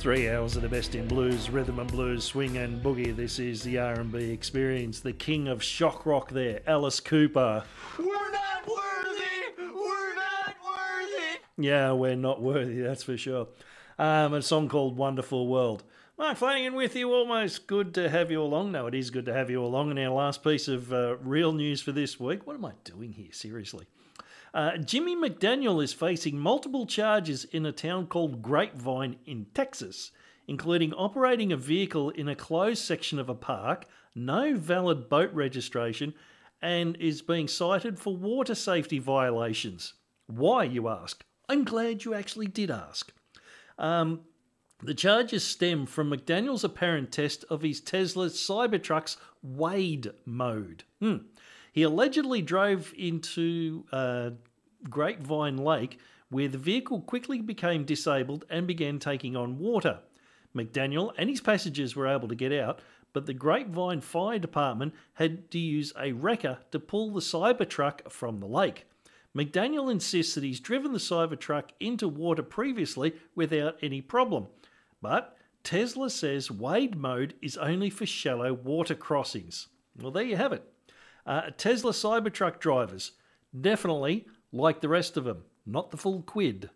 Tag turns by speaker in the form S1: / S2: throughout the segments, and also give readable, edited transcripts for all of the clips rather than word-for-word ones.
S1: 3 hours of the best in blues, rhythm and blues, swing and boogie. This is the R&B Experience. The king of shock rock there, Alice Cooper.
S2: We're not worthy! We're not worthy!
S1: Yeah, we're not worthy, that's for sure. A song called Wonderful World. Mark Flanagan with you. Almost good to have you along. No, it is good to have you along. And our last piece of real news for this week. What am I doing here? Seriously. Jimmy McDaniel is facing multiple charges in a town called Grapevine in Texas, including operating a vehicle in a closed section of a park, no valid boat registration, and is being cited for water safety violations. Why, you ask? I'm glad you actually did ask. The charges stem from McDaniel's apparent test of his Tesla Cybertruck's Wade mode. He allegedly drove into Grapevine Lake, where the vehicle quickly became disabled and began taking on water. McDaniel and his passengers were able to get out, but the Grapevine Fire Department had to use a wrecker to pull the Cybertruck from the lake. McDaniel insists that he's driven the Cybertruck into water previously without any problem. But Tesla says Wade mode is only for shallow water crossings. Well, there you have it. Tesla Cybertruck drivers, definitely like the rest of them, not the full quid.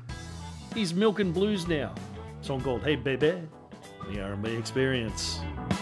S1: Here's Milk and Blues now. A song called Hey Baby, the R&B Experience.